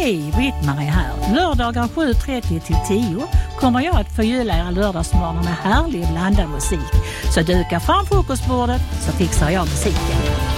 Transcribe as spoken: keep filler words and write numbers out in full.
Hej, Britt-Marie här. Lördagar sju trettio till tio kommer jag att förgylla era lördagsmorgon med härlig blandad musik. Så duka fram frukostbordet så fixar jag musiken.